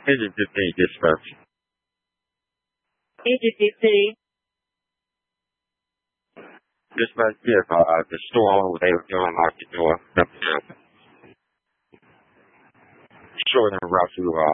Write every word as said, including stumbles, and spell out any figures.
Agent fifteen dispatch. Agent fifteen. Dispatch, yeah, uh, the store, they were doing lock the door. Sure, in route to, uh,